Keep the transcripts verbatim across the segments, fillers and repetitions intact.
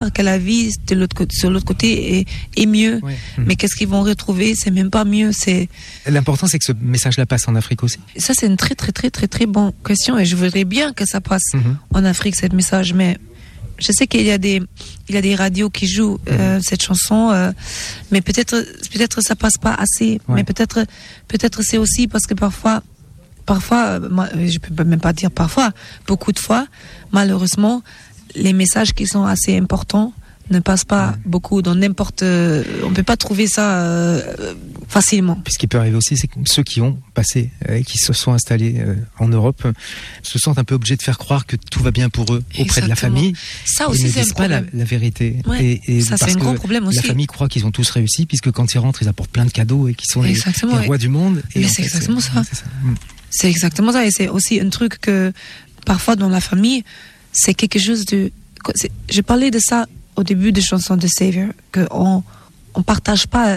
dire que la vie de l'autre côté, sur l'autre côté est, est mieux. Ouais. Mmh. Mais qu'est-ce qu'ils vont retrouver? C'est même pas mieux. C'est... L'important, c'est que ce message-là passe en Afrique aussi. Ça, c'est une très, très, très, très, très bonne question. Et je voudrais bien que ça passe mmh. en Afrique, ce message. Mais je sais qu'il y a des, il y a des radios qui jouent euh, mmh. cette chanson. Euh, mais peut-être, peut-être ça passe pas assez. Ouais. Mais peut-être, peut-être c'est aussi parce que parfois, parfois, moi, je peux même pas dire parfois, beaucoup de fois, malheureusement, les messages qui sont assez importants ne passent pas mmh. beaucoup dans n'importe... Euh, on ne peut pas trouver ça euh, facilement. Puis ce qui peut arriver aussi, c'est que ceux qui ont passé, euh, qui se sont installés euh, en Europe, euh, se sentent un peu obligés de faire croire que tout va bien pour eux auprès Exactement. de la famille. Ça aussi, ils ne c'est disent un pas la, problème. la vérité. Ouais. Et, et ça, c'est un grand problème aussi. La famille croit qu'ils ont tous réussi, puisque quand ils rentrent, ils apportent plein de cadeaux et qu'ils sont les, les rois du monde. Et Mais c'est fait, exactement c'est, ça. C'est ça. Mmh. C'est exactement ça. Et c'est aussi un truc que, parfois, dans la famille, c'est quelque chose de... C'est, j'ai parlé de ça au début des chansons de Savior, qu'on on partage pas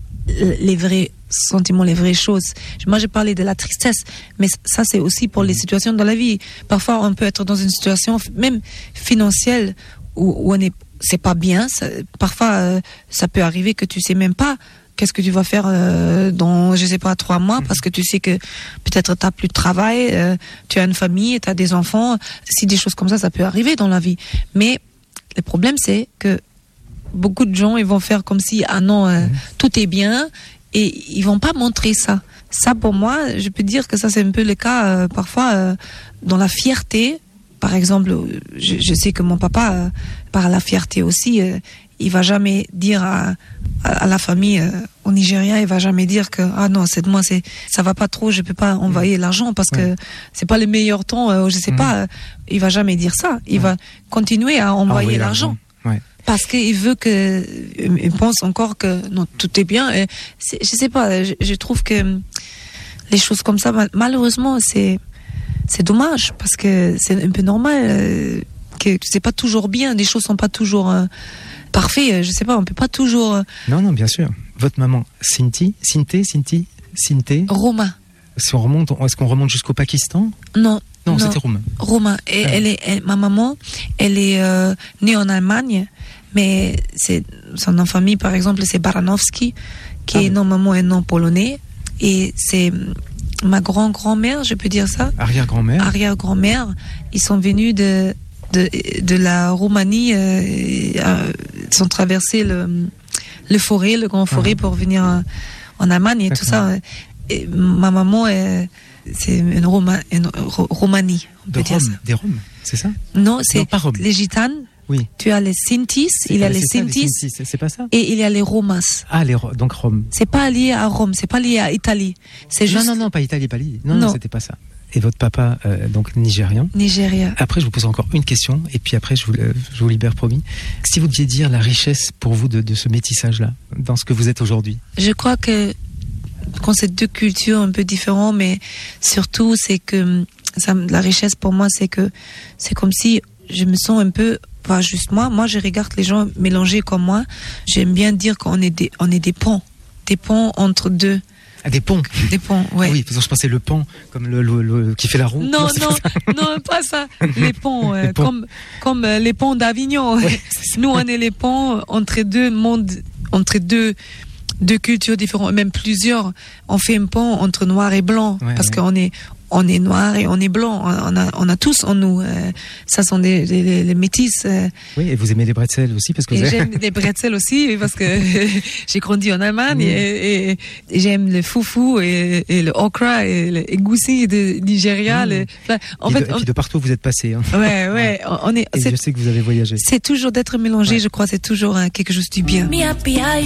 les vrais sentiments, les vraies choses. Moi, j'ai parlé de la tristesse, mais ça, c'est aussi pour les situations dans la vie. Parfois, on peut être dans une situation, même financière, où, où on est, c'est pas bien. Ça, parfois, euh, ça peut arriver que tu sais même pas qu'est-ce que tu vas faire euh, dans, je sais pas, trois mois, parce que tu sais que peut-être t'as plus de travail, euh, tu as une famille, t'as des enfants. Si des choses comme ça, ça peut arriver dans la vie. Mais le problème, c'est que beaucoup de gens, ils vont faire comme si, ah non, euh, mmh. tout est bien, et ils vont pas montrer ça. Ça, pour moi, je peux dire que ça, c'est un peu le cas, euh, parfois, euh, dans la fierté. Par exemple, je, je sais que mon papa, euh, par la fierté aussi, euh, il va jamais dire à, à, à la famille euh, au Nigeria, il va jamais dire que, ah non, c'est moi, c'est, ça va pas trop, je peux pas envoyer mmh. l'argent parce ouais. que c'est pas le meilleur temps, euh, je sais mmh. pas, euh, il va jamais dire ça. Il ouais. va continuer à envoyer, envoyer l'argent. l'argent. Ouais. Parce qu'il veut que, il pense encore que, non, tout est bien. Et c'est, je sais pas, je, je trouve que les choses comme ça, malheureusement, c'est, c'est dommage parce que c'est un peu normal euh, que c'est pas toujours bien, les choses sont pas toujours euh, parfaites, je sais pas, on peut pas toujours... Euh... Non, non, bien sûr. Votre maman, Cinti, Cinté, Cinti, Cinté Roma. Si on remonte, est-ce qu'on remonte jusqu'au Pakistan? Non. Non, non, c'était Roma. Roma. Et, ah. elle est, elle, ma maman, elle est euh, née en Allemagne, mais c'est, son nom de famille, par exemple, c'est Baranowski, qui ah, est oui. normalement un nom polonais. Et c'est ma grand-grand-mère, je peux dire ça. Arrière-grand-mère. Arrière-grand-mère. Ils sont venus de, de, de la Roumanie, euh, euh, ils sont traversés le, le forêt, le grand forêt, ah. pour venir en, en Allemagne et D'accord. tout ça. Et ma maman est... C'est une, Roma, une Romanie, on peut de dire Rome, ça. Des Roms, c'est ça? Non, c'est non, pas Rome. Les gitanes. Oui. Tu as les Sintis, c'est, il y a les Sintis. C'est, c'est pas ça? Et il y a les Romas. Ah, les, donc Rome. C'est pas lié à Rome, c'est pas lié à Italie. C'est juste... Non, non, non, pas Italie, pas lié. Non, non, non, c'était pas ça. Et votre papa, euh, donc nigérien. Nigeria. Après, je vous pose encore une question, et puis après, je vous, euh, je vous libère, promis. Si vous deviez dire la richesse pour vous de, de ce métissage-là, dans ce que vous êtes aujourd'hui. Je crois que quand c'est deux cultures un peu différentes, mais surtout c'est que ça, la richesse pour moi, c'est que c'est comme si je me sens un peu, pas juste moi, moi je regarde les gens mélangés comme moi, j'aime bien dire qu'on est des, on est des ponts, des ponts entre deux. Ah, des ponts. Des ponts, ouais. Ah oui, parce que je pensais le pan, comme le, le, le qui fait la roue. Non, non, non, non, pas ça. Les ponts, euh, les ponts. comme, comme euh, les ponts d'Avignon. Ouais, nous, on est les ponts entre deux mondes, entre deux, deux cultures différentes, même plusieurs. On fait un pont entre noir et blanc, ouais, parce ouais. qu'on est, on est noir et on est blanc. On a, on a tous en nous. Euh, ça sont des, des, des, des métis. Euh. Oui, et vous aimez les bretzels aussi, parce que et vous avez... j'aime les bretzels aussi, parce que j'ai grandi en Allemagne, mmh. et, et, et j'aime le foufou et, et le okra et le egusi de Nigeria. Mmh. Le, en et, fait, de, on... et puis de partout vous êtes passé. Hein. Ouais, ouais. On est, et je sais que vous avez voyagé. C'est toujours d'être mélangé, ouais. je crois, c'est toujours hein, quelque chose du bien.